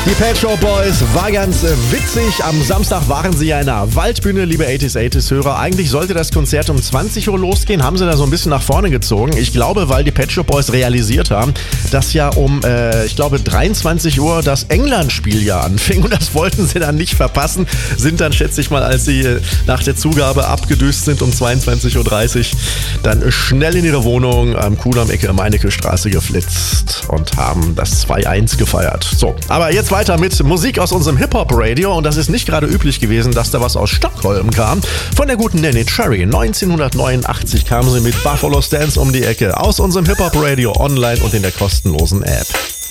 Die Pet Shop Boys war ganz witzig. Am Samstag waren sie ja in der Waldbühne, liebe 80s-Hörer. Eigentlich sollte das Konzert um 20 Uhr losgehen, haben sie da so ein bisschen nach vorne gezogen. Ich glaube, weil die Pet Shop Boys realisiert haben, dass ja um, 23 Uhr das England-Spiel ja anfing. Und das wollten sie dann nicht verpassen. Sind dann, schätze ich mal, als sie nach der Zugabe abgedüst sind um 22.30 Uhr, dann schnell in ihre Wohnung am Kudamm-Ecke Meinecke-Straße geflitzt und haben das 2-1 gefeiert. So, aber jetzt weiter mit Musik aus unserem Hip-Hop-Radio. Und das ist nicht gerade üblich gewesen, dass da was aus Stockholm kam. Von der guten Neneh Cherry. 1989 kam sie mit Buffalo Stance um die Ecke. Aus unserem Hip-Hop-Radio online und in der kostenlosen App.